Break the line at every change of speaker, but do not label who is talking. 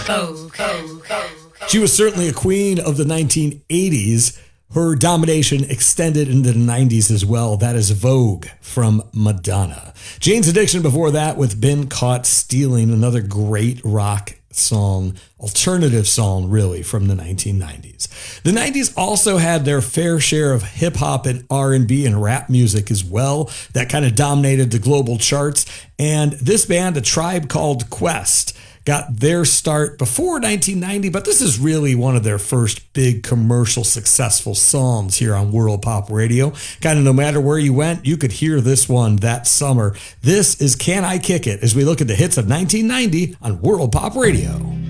She was certainly a queen of the 1980s. Her domination extended into the 90s as well. That is Vogue from Madonna. Jane's Addiction before that with Been Caught Stealing, another great rock song, alternative song really, from the 1990s. The 90s also had their fair share of hip hop and R&B and rap music as well. That kind of dominated the global charts. And this band, A Tribe Called Quest, got their start before 1990, but this is really one of their first big commercial successful songs here on World Pop Radio. Kind of no matter where you went, you could hear this one that summer. This is Can I Kick It, as we look at the hits of 1990 on World Pop Radio.